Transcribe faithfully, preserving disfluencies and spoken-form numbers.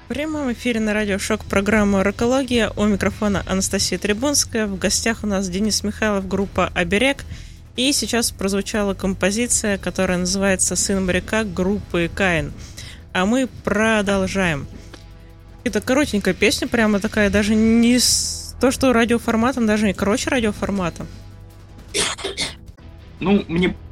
В прямом эфире на радио «Шок» программа «Рокология». У микрофона Анастасия Трибунская. В гостях у нас Денис Михайлов, группа «Оберег». И сейчас прозвучала композиция, которая называется «Сын моряка» группы «Каин». А мы продолжаем. Это коротенькая песня, прямо такая, даже не с... то, что радиоформатом, даже не короче радиоформата. Ну, мне